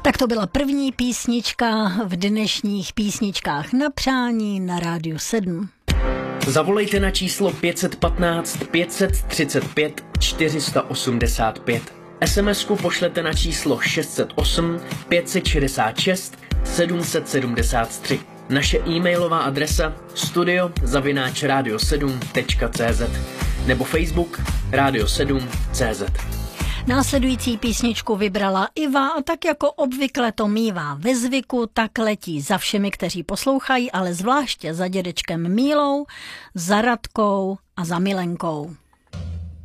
Tak to byla první písnička v dnešních písničkách na přání na Rádiu 7. Zavolejte na číslo 515 535 485. SMS-ku pošlete na číslo 608 566 773. Naše e-mailová adresa studio@radio7.cz nebo Facebook Radio7.cz. Následující písničku vybrala Iva a tak jako obvykle to mívá ve zvyku, tak letí za všemi, kteří poslouchají, ale zvláště za dědečkem Mílou, za Radkou a za Milenkou.